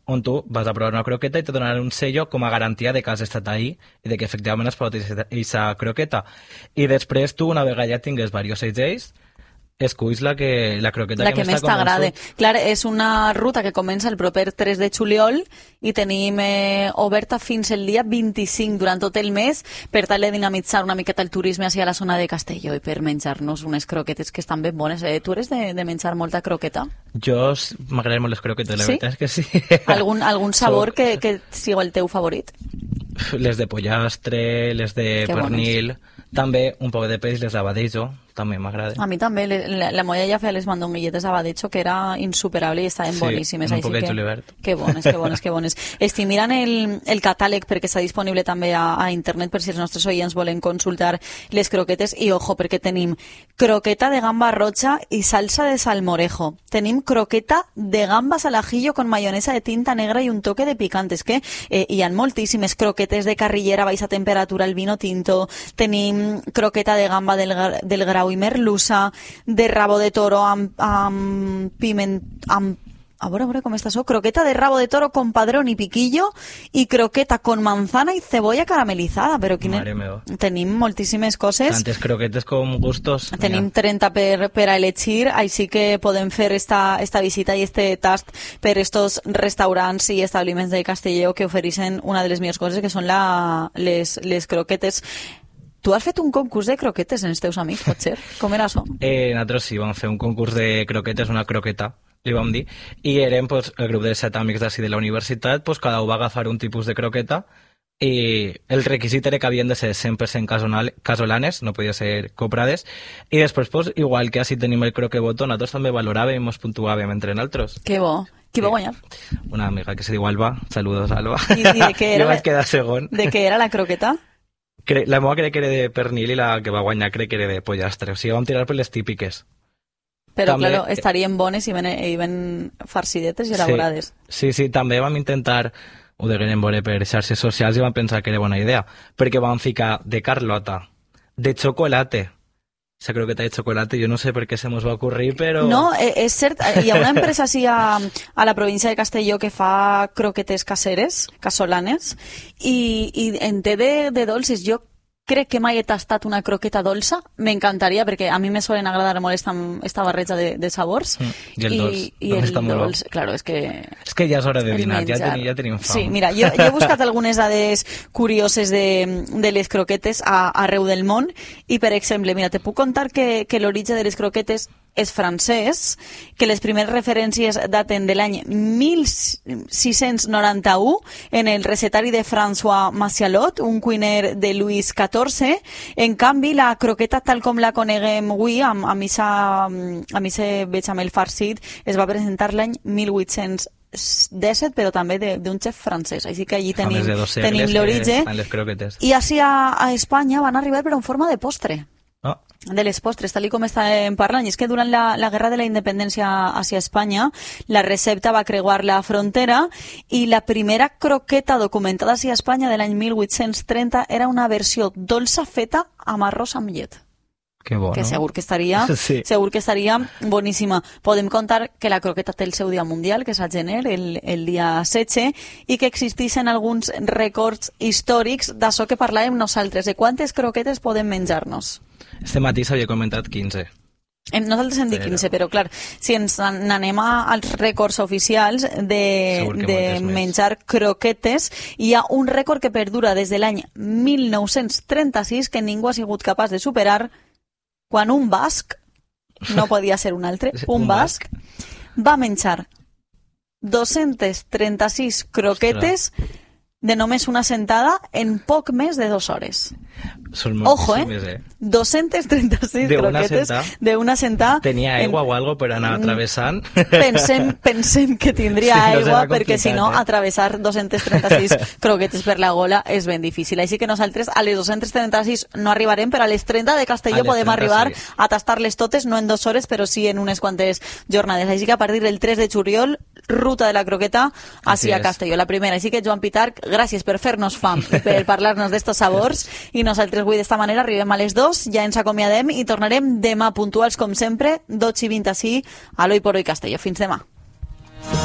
on tu vas a provar una croqueta i te donaran un sello com a garantia de que has estat ahí i de que efectivament has provat aquesta croqueta. I després tu, una vegada ja tingues diversos segells, esculls la croqueta que més t'agrada. Clar, és una ruta que comença el proper 3 de juliol i tenim oberta fins el dia 25 durant tot el mes per tal de dinamitzar una miqueta el turisme hacia la zona de Castelló i per menjar-nos unes croquetes que estan ben bones. Tu eres de menjar molta croqueta? Jo m'agraden molt les croquetes, la veritat és que sí. Algun sabor que sigui el teu favorit? Les de pollastre, les de pernil, també un poc de peix, les d'abadejo, també m'agrada. A mi també, la molla ja feia les mandonguilletes d'abadejo, que era insuperable i estaven boníssimes. Sí, un poc de julivert. Que bones. Estic mirant el catàleg perquè està disponible també a internet per si els nostres oients volen consultar les croquetes i ojo, perquè tenim croqueta de gamba roja i salsa de salmorejo. Tenim croqueta de gambas al ajillo con mayonesa de tinta negra i un toque de picante. És que hi ha moltíssimes croquetes de carrillera a baixa temperatura al vino tinto, tenim croqueta de gamba del grau i merluza, de rabo de toro amb piment... A veure com està això. Croqueta de rabo de toro con padrón y piquillo i croqueta con manzana i cebolla caramelizada. Però tenim moltíssimes coses. Tantes croquetes com gustos. Tenim 30 per a elegir, així que podem fer esta visita i este tast per estos restaurants i establiments de Castelló que ofereixen una de les millors coses, que són les croquetes. Tu has fet un concurs de croquetes en els teus amics, potser? Com era això? Nosaltres sí, vam fer un concurs de croquetes, una croqueta, li vam dir, i érem el grup de 7 amics d'ací de la universitat, cada un va agafar un tipus de croqueta i el requisit era que havien de ser 100% casolanes, no podia ser comprades, i després, igual que així tenim el croquebotó, nosaltres també valoràvem i ens puntuàvem entre nosaltres. Que bo. Qui va guanyar? Una amiga que se diu Alba. Saludos, Alba. I de què era? Jo vaig quedar segon. De què era la croqueta? La meva crec que era de pernil i la que va guanyar crec que era de pollastre. O sigui, vam tirar per les típiques. Però, també, claro, estarien bones i ben farcidetes i elaborades. Sí, també vam intentar, ho deguem veure per xarxes socials i vam pensar que era bona idea, perquè vam ficar de Carlota, de chocolate. Esa croqueta de chocolate, jo no sé per què se mos va ocurrir, però... No, és cert, hi ha una empresa així a la província de Castelló que fa croquetes caseres, casolanes, i en té de dolces. Jo crec que mai he tastat una croqueta dolça, m'encantaria, perquè a mi me solen agradar molt esta barreja de sabors. I el dolç, també està molt dolç, claro, és que... És que ja és hora de dinar, ja tenim fam. Sí, mira, jo he buscat algunes dades curioses de les croquetes arreu del món, i per exemple, mira, te puc contar que l'origen de les croquetes és francès, que les primeres referències daten de l'any 1691 en el recetari de François Massialot, un cuiner de Louis XIV. En canvi, la croqueta tal com la coneguem avui, amb ese bechamel farcit, es va presentar l'any 1817, però també d'un xef francès. Així que allí tenim l'origen. I així a Espanya van arribar però en forma de postre. De les postres, tal com estàvem parlant, i és que durant la Guerra de la Independència hacia Espanya, la recepta va creuar la frontera i la primera croqueta documentada hacia Espanya de l'any 1830 era una versió dolça feta amb arròs amb llet. Que bo, que no? segur que estaria boníssima. Podem contar que la croqueta té el seu dia mundial, que és a gener, el dia 16, i que existeixen alguns rècords històrics d'això que parlàvem nosaltres, de quantes croquetes podem menjar-nos. Este matí s'havia comentat 15. Nosaltres hem dit 15, però clar, si ens n'anem als rècords oficials de menjar croquetes, hi ha un rècord que perdura des de l'any 1936 que ningú ha sigut capaç de superar, quan un basc, no podia ser un altre, un basc, va menjar 236 croquetes de només una sentada en poc més de 2 hores. Ojo, 236 croquetes d'una sentada. Tenia aigua o algo per anar travessant? Pensem que tindria aigua, perquè si no, atravessar 236 croquetes per la gola és ben difícil. Així que nosaltres a les 236 no arribarem, però a les 30 de Castelló podem arribar a tastar-les totes, no en 2 hores, però sí en unes quantes jornades. Així que a partir del 3 de juliol, ruta de la croqueta així a Castelló, la primera. Així que, Joan Pitarch, gràcies per fer-nos fam i per parlar-nos d'estos sabors, i nosaltres avui d'esta manera arribem a les 2, ja ens acomiadem i tornarem demà puntuals com sempre, 12:20 a l'Hoy por Hoy Castelló. Fins demà.